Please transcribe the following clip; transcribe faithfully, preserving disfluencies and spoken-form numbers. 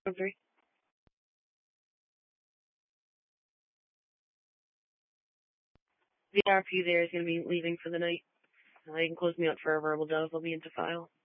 three. The R P there is going to be leaving for the night. They can close me out for a verbal dove. I'll be into file.